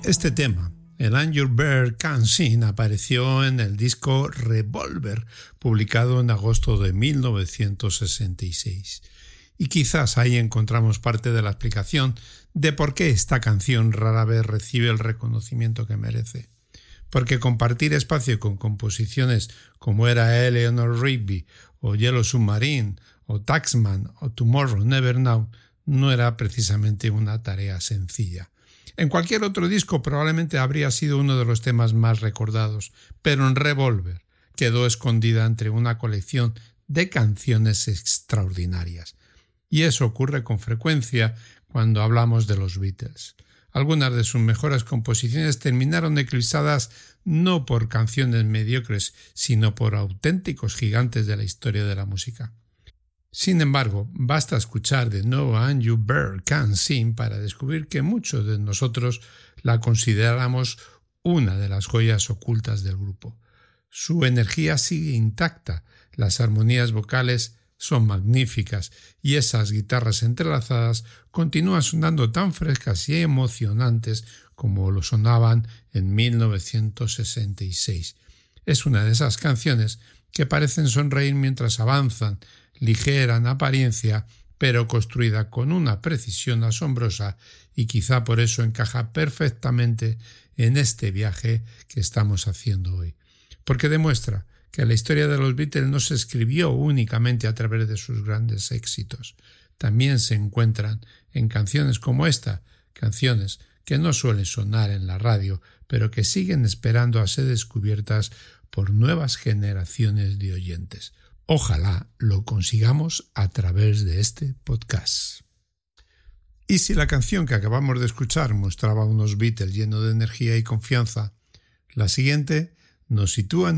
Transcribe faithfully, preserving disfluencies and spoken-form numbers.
Este tema, el Angry Bird Can Sing, apareció en el disco Revolver, publicado en agosto de mil novecientos sesenta y seis. Y quizás ahí encontramos parte de la explicación de por qué esta canción rara vez recibe el reconocimiento que merece. Porque compartir espacio con composiciones como era Eleanor Rigby, o Yellow Submarine, o Taxman, o Tomorrow Never Know, no era precisamente una tarea sencilla. En cualquier otro disco probablemente habría sido uno de los temas más recordados, pero en Revolver quedó escondida entre una colección de canciones extraordinarias. Y eso ocurre con frecuencia cuando hablamos de los Beatles. Algunas de sus mejores composiciones terminaron eclipsadas no por canciones mediocres, sino por auténticos gigantes de la historia de la música. Sin embargo, basta escuchar de nuevo a Angry Bird Can Sing para descubrir que muchos de nosotros la consideramos una de las joyas ocultas del grupo. Su energía sigue intacta, las armonías vocales son magníficas y esas guitarras entrelazadas continúan sonando tan frescas y emocionantes como lo sonaban en mil novecientos sesenta y seis. Es una de esas canciones que parecen sonreír mientras avanzan, ligera en apariencia, pero construida con una precisión asombrosa y quizá por eso encaja perfectamente en este viaje que estamos haciendo hoy. Porque demuestra que la historia de los Beatles no se escribió únicamente a través de sus grandes éxitos. También se encuentran en canciones como esta, canciones que no suelen sonar en la radio, pero que siguen esperando a ser descubiertas por nuevas generaciones de oyentes. Ojalá lo consigamos a través de este podcast. Y si la canción que acabamos de escuchar mostraba unos Beatles llenos de energía y confianza, la siguiente nos sitúa en